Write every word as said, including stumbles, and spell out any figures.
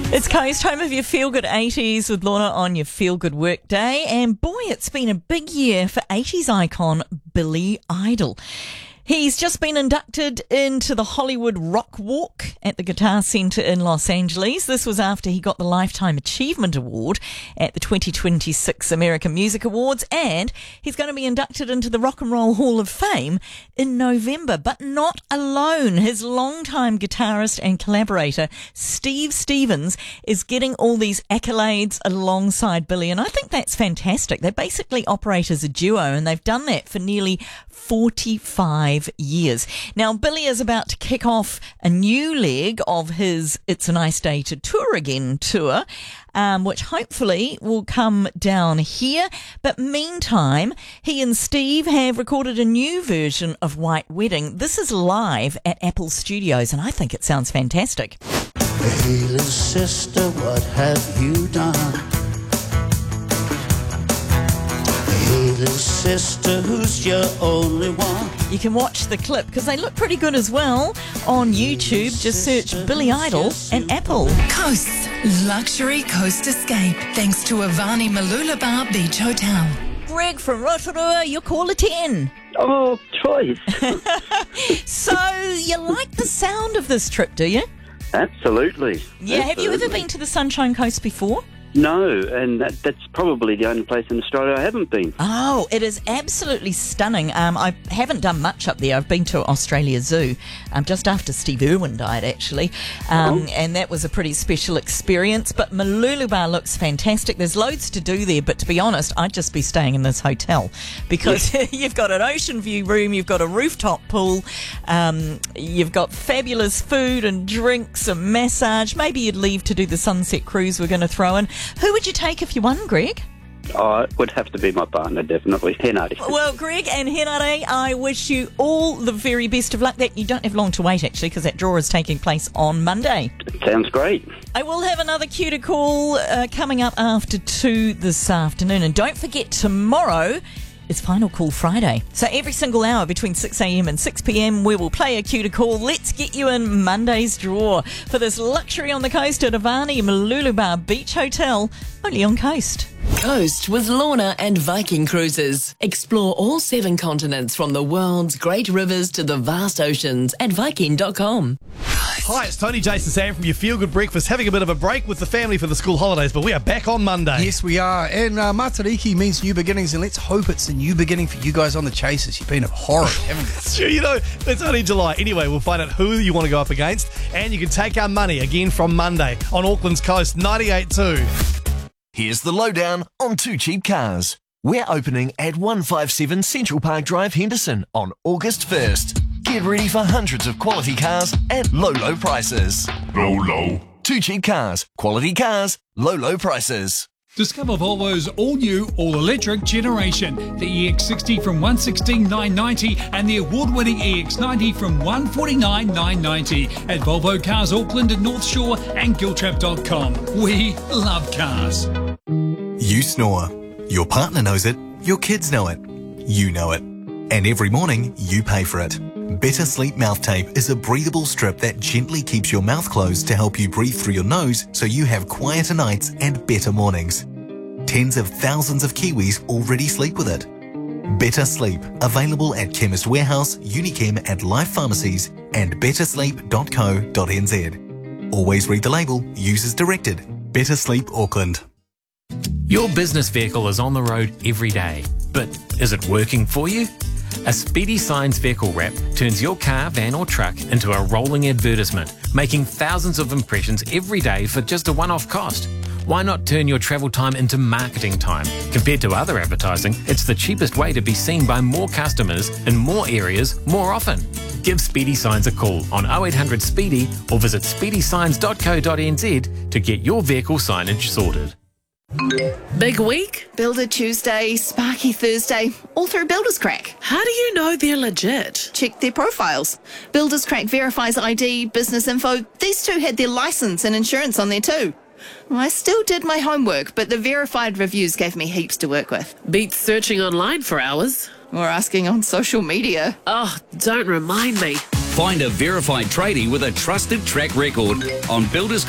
It's Coast, home of your Feel Good eighties with Lorna on your Feel Good Work Day. And boy, it's been a big year for eighties icon Billy Idol. He's just been inducted into the Hollywood Rock Walk at the Guitar Center in Los Angeles. This was after he got the Lifetime Achievement Award at the twenty twenty-six American Music Awards, and he's going to be inducted into the Rock and Roll Hall of Fame in November. But not alone. His longtime guitarist and collaborator, Steve Stevens, is getting all these accolades alongside Billy, and I think that's fantastic. They basically operate as a duo, and they've done that for nearly forty-five years. Now, Billy is about to kick off a new leg of his It's a Nice Day to Tour Again tour, um, which hopefully will come down here. But meantime, he and Steve have recorded a new version of White Wedding. This is live at Apple Studios, and I think it sounds fantastic. Hey, little sister, what have you done? Hey, little sister, who's your only one? You can watch the clip because they look pretty good as well on YouTube. Just search Billy Idol and Apple. Coast's luxury coast escape, thanks to Avani Mooloolaba Beach Hotel. Greg from Rotorua, your caller ten. Oh, choice. So you like the sound of this trip, do you? Absolutely. Yeah. Have you ever been to the Sunshine Coast before? No, and that, that's probably the only place in Australia I haven't been. Oh, it is absolutely stunning. Um, I haven't done much up there. I've been to Australia Zoo um, just after Steve Irwin died, actually, um, oh. and that was a pretty special experience. But Mooloolaba looks fantastic. There's loads to do there, but to be honest, I'd just be staying in this hotel because yes. You've got an ocean view room, you've got a rooftop pool, um, you've got fabulous food and drinks and massage. Maybe you'd leave to do the sunset cruise we're going to throw in. Who would you take if you won, Greg? Oh, it would have to be my partner, definitely. Henare. Well, Greg and Henare, I wish you all the very best of luck. That you don't have long to wait, actually, because that draw is taking place on Monday. Sounds great. I will have another cue to call uh, coming up after two this afternoon. And don't forget, tomorrow is Final Call Friday. So every single hour between six a.m. and six p.m. we will play a cue to call. Let's get you in Monday's draw for this luxury on the coast at Avani Mooloolaba Beach Hotel, only on Coast. Coast with Lorna and Viking Cruises. Explore all seven continents from the world's great rivers to the vast oceans at viking dot com. Hi, it's Tony, Jason, Sam from your Feel Good Breakfast, having a bit of a break with the family for the school holidays, but we are back on Monday. Yes, we are. And uh, Matariki means new beginnings, and let's hope it's a new beginning for you guys on the Chasers. You've been horrid, haven't you? Sure, you know, it's only July. Anyway, we'll find out who you want to go up against, and you can take our money again from Monday on Auckland's Coast, ninety-eight point two. Here's the lowdown on Two Cheap Cars. We're opening at one fifty-seven Central Park Drive, Henderson on August first. Get ready for hundreds of quality cars at low, low prices. Low, low. Two Cheap Cars. Quality cars, low, low prices. Discover Volvo's all-new, all-electric generation. The E X sixty from one sixteen nine ninety and the award-winning E X ninety from one forty-nine nine ninety at Volvo Cars Auckland and North Shore and Giltrap dot com. We love cars. You snore. Your partner knows it. Your kids know it. You know it. And every morning, you pay for it. Better Sleep Mouth Tape is a breathable strip that gently keeps your mouth closed to help you breathe through your nose so you have quieter nights and better mornings. Tens of thousands of Kiwis already sleep with it. Better Sleep, available at Chemist Warehouse, Unichem and Life Pharmacies and better sleep dot co dot n z. Always read the label, use as directed. Better Sleep Auckland. Your business vehicle is on the road every day, but is it working for you? A Speedy Signs vehicle wrap turns your car, van or truck into a rolling advertisement, making thousands of impressions every day for just a one-off cost. Why not turn your travel time into marketing time? Compared to other advertising, it's the cheapest way to be seen by more customers in more areas more often. Give Speedy Signs a call on oh eight hundred Speedy or visit speedy signs dot co dot n z to get your vehicle signage sorted. Big week? Builder Tuesday, Sparky Thursday, all through Builders Crack. How do you know they're legit? Check their profiles. Builders Crack verifies I D, business info. These two had their license and insurance on there too. I still did my homework, but the verified reviews gave me heaps to work with. Beats searching online for hours. Or asking on social media. Oh, don't remind me. Find a verified tradie with a trusted track record on Builders